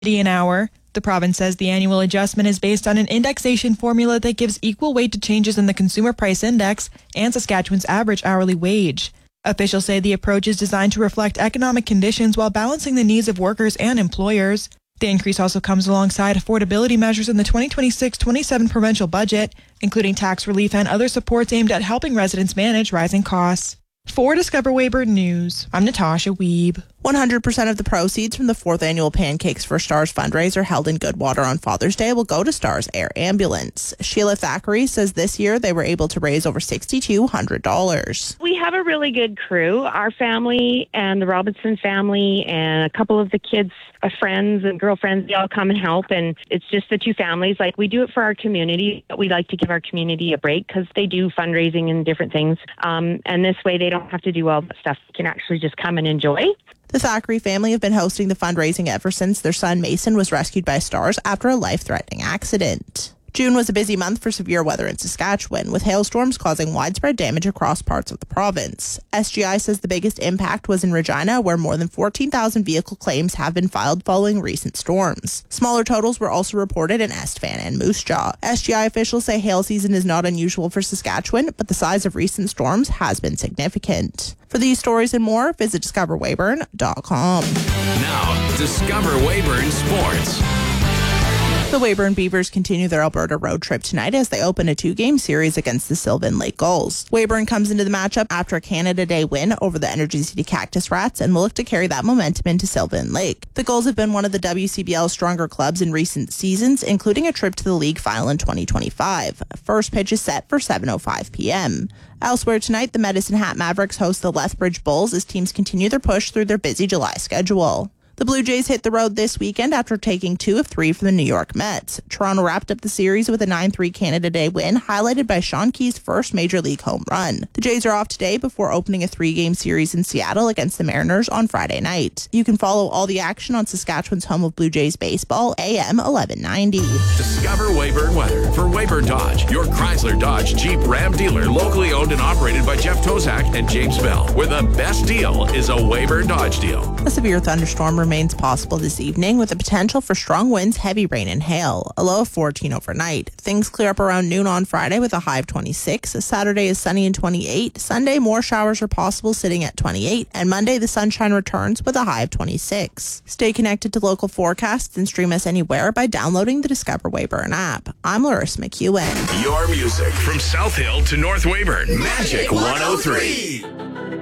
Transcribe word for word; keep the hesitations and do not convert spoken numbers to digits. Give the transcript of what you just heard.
an hour. The province says the annual adjustment is based on an indexation formula that gives equal weight to changes in the Consumer Price Index and Saskatchewan's average hourly wage. Officials say the approach is designed to reflect economic conditions while balancing the needs of workers and employers. The increase also comes alongside affordability measures in the twenty twenty-six twenty-seven provincial budget, including tax relief and other supports aimed at helping residents manage rising costs. For Discover Weyburn News, I'm Natasha Weeb. one hundred percent of the proceeds from the fourth annual Pancakes for Stars fundraiser held in Goodwater on Father's Day will go to Stars Air Ambulance. Sheila Thackeray says this year they were able to raise over six thousand two hundred dollars. We have a really good crew. Our family and the Robinson family and a couple of the kids' friends and girlfriends, they all come and help. And it's just the two families. Like, we do it for our community, but we like to give our community a break because they do fundraising and different things. Um, and this way they don't have to do all that stuff. They can actually just come and enjoy. The Thackeray family have been hosting the fundraising ever since their son Mason was rescued by Stars after a life-threatening accident. June was a busy month for severe weather in Saskatchewan, with hailstorms causing widespread damage across parts of the province. S G I says the biggest impact was in Regina, where more than fourteen thousand vehicle claims have been filed following recent storms. Smaller totals were also reported in Estvan and Moose Jaw. S G I officials say hail season is not unusual for Saskatchewan, but the size of recent storms has been significant. For these stories and more, visit discover weyburn dot com. Now, Discover Weyburn Sports. The Weyburn Beavers continue their Alberta road trip tonight as they open a two-game series against the Sylvan Lake Gulls. Weyburn comes into the matchup after a Canada Day win over the Energy City Cactus Rats and will look to carry that momentum into Sylvan Lake. The Gulls have been one of the W C B L's stronger clubs in recent seasons, including a trip to the league final in twenty twenty-five. First pitch is set for seven oh five p.m. Elsewhere tonight, the Medicine Hat Mavericks host the Lethbridge Bulls as teams continue their push through their busy July schedule. The Blue Jays hit the road this weekend after taking two of three from the New York Mets. Toronto wrapped up the series with a nine three Canada Day win, highlighted by Sean Key's first Major League home run. The Jays are off today before opening a three-game series in Seattle against the Mariners on Friday night. You can follow all the action on Saskatchewan's home of Blue Jays baseball, A M eleven ninety. Discover Weyburn weather for Weyburn Dodge, your Chrysler Dodge Jeep Ram dealer, locally owned and operated by Jeff Tozak and James Bell, where the best deal is a Weyburn Dodge deal. A severe thunderstorm remains possible this evening with the potential for strong winds, heavy rain, and hail. A low of fourteen overnight. Things clear up around noon on Friday with a high of twenty-six. Saturday is sunny and twenty-eight. Sunday, more showers are possible, sitting at twenty-eight. And Monday, the sunshine returns with a high of twenty-six. Stay connected to local forecasts and stream us anywhere by downloading the Discover Weyburn app. I'm Larissa McEwen. Your music from South Hill to North Weyburn. Magic one oh three.